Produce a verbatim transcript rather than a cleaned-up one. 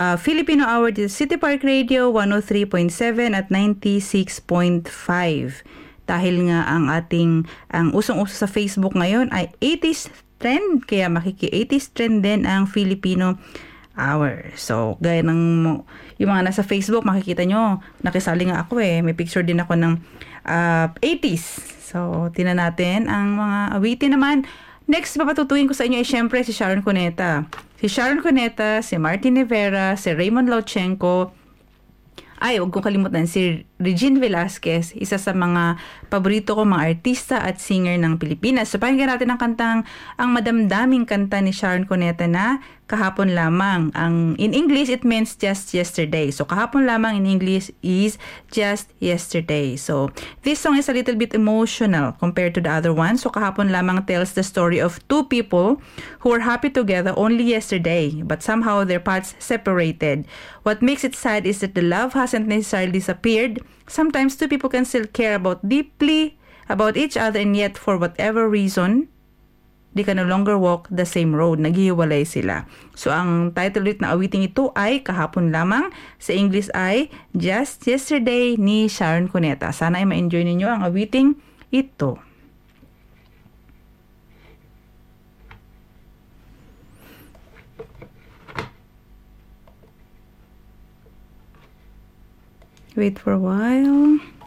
uh, Filipino Hour dito sa City Park Radio one oh three point seven at ninety-six point five. Dahil nga ang ating, ang usong-uso sa Facebook ngayon ay eighties trend, kaya makiki-eighties trend din ang Filipino Hour. So, gaya ng yung mga nasa Facebook, makikita nyo, nakisali nga ako eh. May picture din ako ng uh, eighties. So, tingnan natin ang mga awitin naman. Next, papatutuin ko sa inyo ay syempre si Sharon Cuneta. Si Sharon Cuneta, si Martin Rivera, si Raymond Lauchenko, ay, huwag kong kalimutan, si Regine Velasquez, isa sa mga paborito ko mga artista at singer ng Pilipinas. So, pakinggan natin ang kantang, ang madamdaming kanta ni Sharon Cuneta na Kahapon Lamang. Ang, in English, it means just yesterday. So, kahapon lamang in English is just yesterday. So, this song is a little bit emotional compared to the other one. So, kahapon lamang tells the story of two people who were happy together only yesterday, but somehow their paths separated. What makes it sad is that the love hasn't necessarily disappeared. Sometimes two people can still care about deeply about each other, and yet for whatever reason, they can no longer walk the same road. Naghihiwalay sila. So, ang title ulit na awiting ito ay Kahapon Lamang. Sa English ay Just Yesterday ni Sharon Cuneta. Sana ay ma-enjoy ninyo ang awiting ito. Wait for a while.